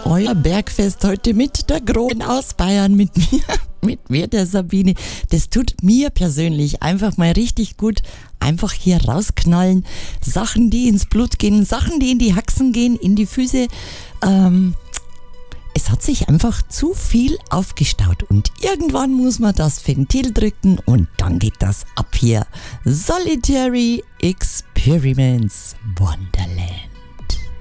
euer Bergfest heute mit der Großen aus Bayern, mit mir, der Sabine. Das tut mir persönlich einfach mal richtig gut. Einfach hier rausknallen. Sachen, die ins Blut gehen, Sachen, die in die Haxen gehen, in die Füße. Es hat sich einfach zu viel aufgestaut und irgendwann muss man das Ventil drücken und dann geht das ab hier. Solitary Experiments Wonderland.